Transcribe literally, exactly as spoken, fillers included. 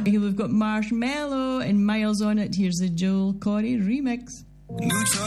We've got Marshmello and Miles on it. Here's the Joel Corey remix. New